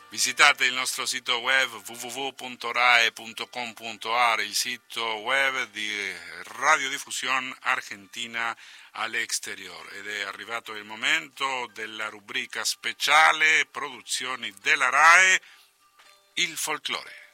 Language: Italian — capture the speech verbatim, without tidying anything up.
Visitate il nostro sito web w w w punto rai punto com punto a r, il sito web di Radiodiffusione Argentina all'Exterior, ed è arrivato il momento della rubrica speciale Produzioni della RAI, il folklore.